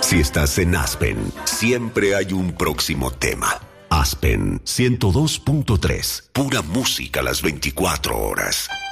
Si estás en Aspen, siempre hay un próximo tema. Aspen 102.3. Pura música las 24 horas.